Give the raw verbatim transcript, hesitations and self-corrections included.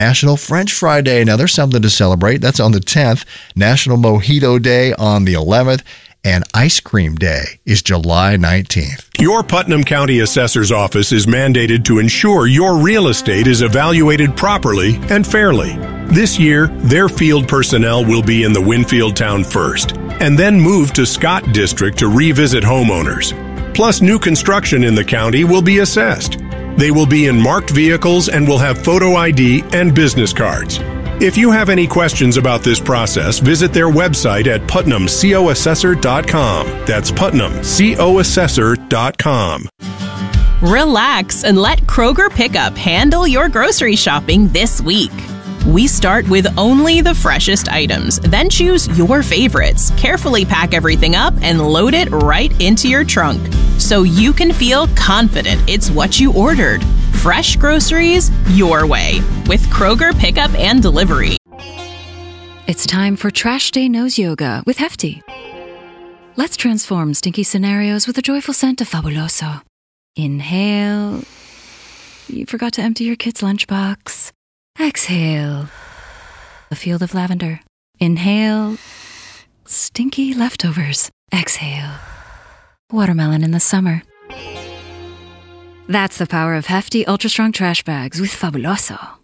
National French Fry Day. Now, there's something to celebrate. That's on the tenth. National Mojito Day on the eleventh. And Ice Cream Day is July nineteenth. Your Putnam County Assessor's Office is mandated to ensure your real estate is evaluated properly and fairly. This year, their field personnel will be in the Winfield town first, and then move to Scott District to revisit homeowners. Plus, new construction in the county will be assessed. They will be in marked vehicles and will have photo I D and business cards. If you have any questions about this process, visit their website at putnam co assessor dot com. That's putnam co assessor dot com. Relax and let Kroger Pickup handle your grocery shopping this week. We start with only the freshest items, then choose your favorites, carefully pack everything up, and load it right into your trunk so you can feel confident it's what you ordered. Fresh groceries your way with Kroger Pickup and Delivery. It's time for Trash Day Nose Yoga with Hefty. Let's transform stinky scenarios with a joyful scent of Fabuloso. Inhale. You forgot to empty your kid's lunchbox. Exhale. A field of lavender. Inhale. Stinky leftovers. Exhale. Watermelon in the summer. That's the power of Hefty Ultra Strong Trash Bags with Fabuloso.